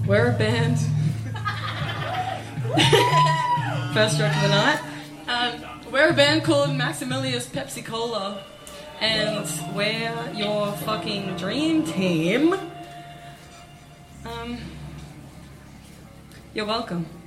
We're a band. First joke of the night. We're a band called Maximilius Pepsi Cola. And we're your fucking dream team. You're welcome.